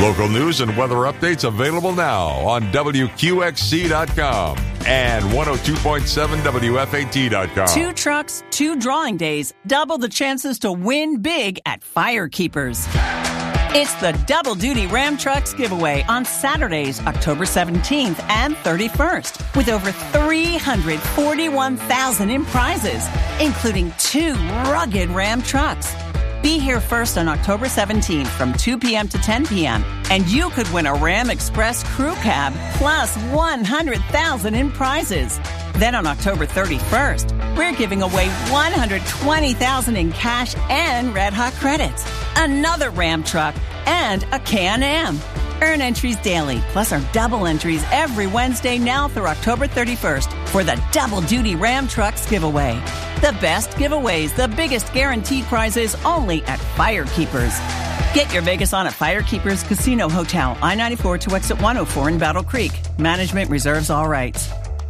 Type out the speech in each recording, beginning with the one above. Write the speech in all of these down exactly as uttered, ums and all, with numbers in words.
Local news and weather updates available now on W Q X C dot com and one oh two point seven W F A T dot com. Two trucks, two drawing days, double the chances to win big at Firekeepers. It's the Double Duty Ram Trucks giveaway on Saturdays, October seventeenth and thirty-first, with over three hundred forty-one thousand dollars in prizes, including two rugged Ram trucks. Be here first on October seventeenth from two p.m. to ten p.m. and you could win a Ram Express crew cab plus one hundred thousand dollars in prizes. Then on October thirty-first, we're giving away one hundred twenty thousand dollars in cash and Red Hot credits, another Ram truck, and a Can-Am. Earn entries daily, plus our double entries every Wednesday now through October thirty-first for the Double Duty Ram Trucks giveaway. The best giveaways, the biggest guaranteed prizes, only at Firekeepers. Get your Vegas on at Firekeepers Casino Hotel, I ninety-four to exit one oh four in Battle Creek. Management reserves all rights.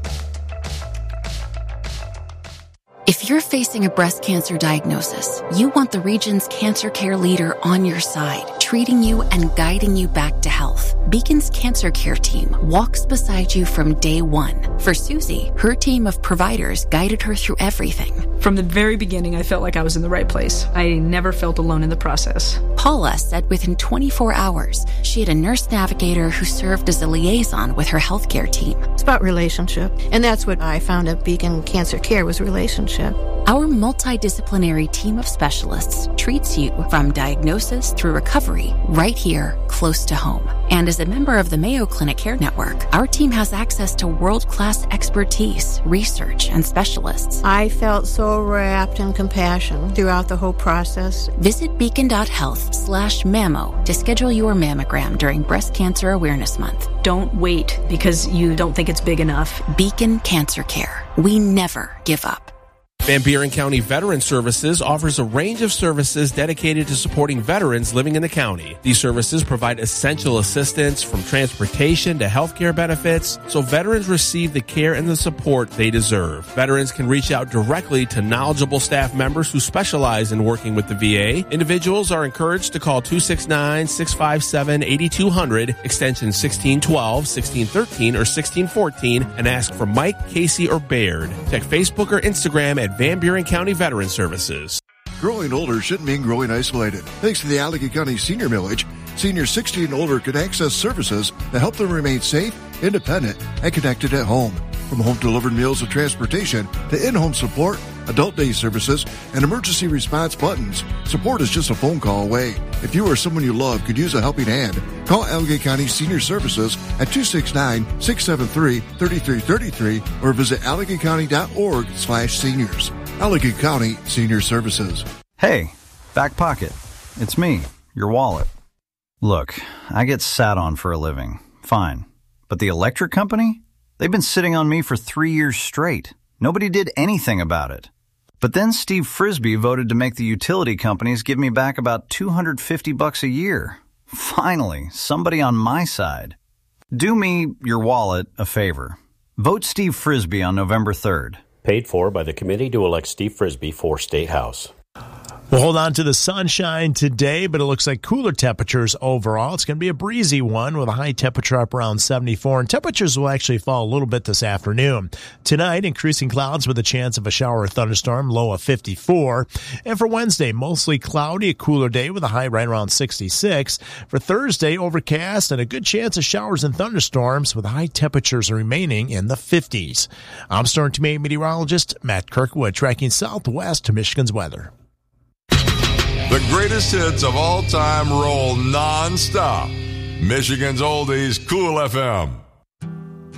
If you're facing a breast cancer diagnosis, you want the region's cancer care leader on your side, treating you and guiding you back to health. Beacon's Cancer Care team walks beside you from day one. For Susie, her team of providers guided her through everything. From the very beginning, I felt like I was in the right place. I never felt alone in the process. Paula said within twenty-four hours, she had a nurse navigator who served as a liaison with her healthcare team. It's about relationship, and that's what I found at Beacon Cancer Care was relationship. Our multidisciplinary team of specialists treats you from diagnosis through recovery right here, close to home. And as a member of the Mayo Clinic Care Network, our team has access to world-class expertise, research, and specialists. I felt so wrapped in compassion throughout the whole process. Visit beacon.health slash mammo to schedule your mammogram during Breast Cancer Awareness Month. Don't wait because you don't think it's big enough. Beacon Cancer Care. We never give up. Van Buren County Veteran Services offers a range of services dedicated to supporting veterans living in the county. These services provide essential assistance from transportation to healthcare benefits, so veterans receive the care and the support they deserve. Veterans can reach out directly to knowledgeable staff members who specialize in working with the V A. Individuals are encouraged to call two six nine, six five seven, eight two zero zero, extension sixteen twelve, sixteen thirteen, or sixteen fourteen, and ask for Mike, Casey, or Baird. Check Facebook or Instagram at Van Buren County Veteran Services. Growing older shouldn't mean growing isolated. Thanks to the Allegheny County Senior Millage, seniors sixty and older can access services that help them remain safe, independent, and connected at home. From home-delivered meals and transportation to in-home support, adult day services, and emergency response buttons, support is just a phone call away. If you or someone you love could use a helping hand, call Allegheny County Senior Services at two six nine, six seven three, three three three three or visit allegheny county dot org slash seniors. Allegheny County Senior Services. Hey, back pocket. It's me, your wallet. Look, I get sat on for a living. Fine. But the electric company? They've been sitting on me for three years straight. Nobody did anything about it. But then Steve Frisbee voted to make the utility companies give me back about two hundred fifty bucks a year. Finally, somebody on my side. Do me, your wallet, a favor. Vote Steve Frisbee on November third. Paid for by the committee to elect Steve Frisbee for State House. We'll hold on to the sunshine today, but it looks like cooler temperatures overall. It's going to be a breezy one with a high temperature up around seventy-four, and temperatures will actually fall a little bit this afternoon. Tonight, increasing clouds with a chance of a shower or thunderstorm, low of fifty-four. And for Wednesday, mostly cloudy, a cooler day with a high right around sixty-six. For Thursday, overcast and a good chance of showers and thunderstorms with high temperatures remaining in the fifties. I'm Storm Team meteorologist Matt Kirkwood, tracking southwest to Michigan's weather. The greatest hits of all time roll non-stop. Michigan's Oldies, Cool F M.